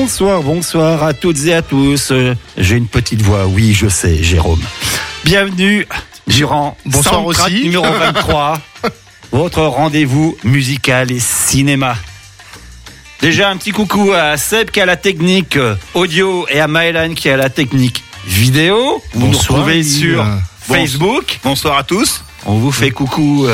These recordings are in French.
Bonsoir à toutes et à tous. J'ai une petite voix, oui, je sais, Jérôme. Bienvenue durant Bonsoir Soundtrack aussi. numéro 23, votre rendez-vous musical et cinéma. Déjà un petit coucou à Seb qui a la technique audio et à Maëlan qui a la technique vidéo. Vous nous retrouvez sur Facebook. Bonsoir à tous. On vous fait coucou.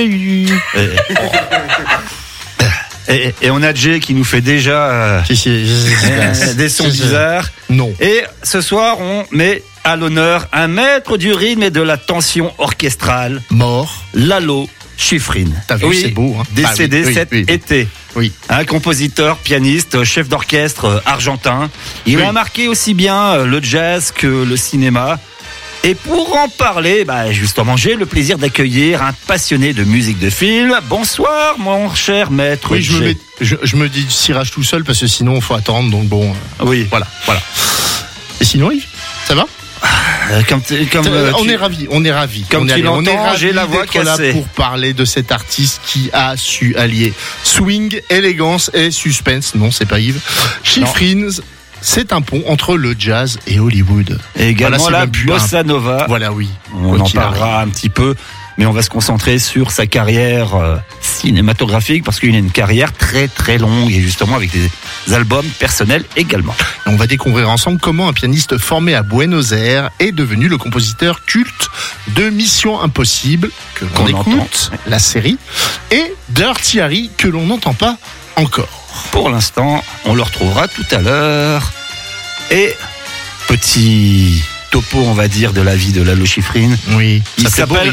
Et on a Jay qui nous fait déjà des sons bizarres. Non. Et ce soir, on met à l'honneur un maître du rythme et de la tension orchestrale, Mort. Lalo Schifrin. T'as vu, c'est beau. Hein. Décédé cet été. Oui. Un compositeur, pianiste, chef d'orchestre argentin. Il a marqué aussi bien le jazz que le cinéma. Et pour en parler, justement, j'ai le plaisir d'accueillir un passionné de musique de film. Bonsoir, mon cher maître. Oui, Jay. je me dis cirage tout seul parce que sinon il faut attendre. Donc bon. Oui. Voilà. Et sinon, Yves, ça va? On est ravis. Comme tu l'entends, j'ai la voix cassée. Là pour parler de cet artiste qui a su allier swing, élégance et suspense. Non, c'est pas Yves. Schifrin. C'est un pont entre le jazz et Hollywood. Et également la bossa nova. Voilà, oui. On en parlera un petit peu, mais on va se concentrer sur sa carrière cinématographique parce qu'il a une carrière très très longue et justement avec des albums personnels également. On va découvrir ensemble comment un pianiste formé à Buenos Aires est devenu le compositeur culte de Mission Impossible, que l'on écoute, la série, et Dirty Harry, que l'on n'entend pas encore. Pour l'instant, on le retrouvera tout à l'heure. Et petit topo, on va dire, de la vie de Lalo Schifrin. Oui, il s'appelle